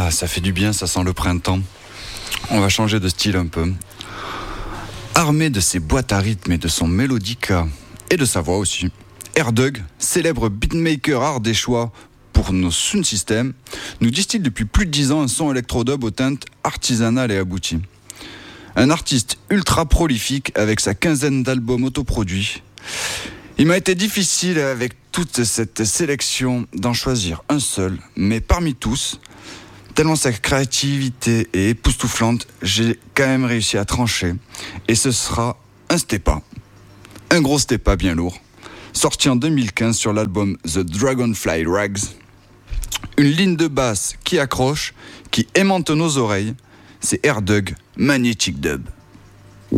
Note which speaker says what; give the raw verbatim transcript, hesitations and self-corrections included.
Speaker 1: Ah, ça fait du bien, ça sent le printemps. On va changer de style un peu. Armé de ses boîtes à rythme et de son mélodica, et de sa voix aussi, Air-Doug, célèbre beatmaker ardéchois pour nos sound systems, nous distille depuis plus de dix ans un son électro-dub aux teintes artisanales et abouties. Un artiste ultra prolifique avec sa quinzaine d'albums autoproduits. Il m'a été difficile avec toute cette sélection d'en choisir un seul, mais parmi tous, tellement sa créativité est époustouflante, j'ai quand même réussi à trancher. Et ce sera un Stepa. Un gros Stepa bien lourd, sorti en deux mille quinze sur l'album The Dragonfly Rags. Une ligne de basse qui accroche, qui aimante nos oreilles, c'est Air-Doug Magnetic Dub.